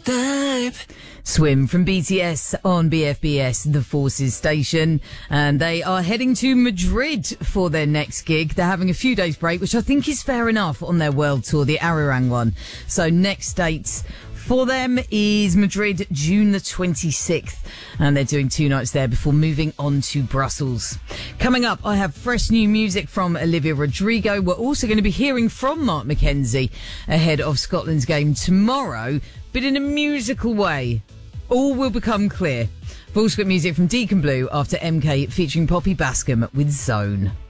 Swim from BTS on BFBS, the Forces station, and they are heading to Madrid for their next gig. They're having a few days break, which I think is fair enough on their world tour, the Arirang one. So next dates for them is Madrid, June the 26th, and they're doing 2 nights there before moving on to Brussels. Coming up, I have fresh new music from Olivia Rodrigo. We're also going to be hearing from Mark McKenzie ahead of Scotland's game tomorrow, but in a musical way. All will become clear. We've also got music from Deacon Blue after MK featuring Poppy Bascom with Zone.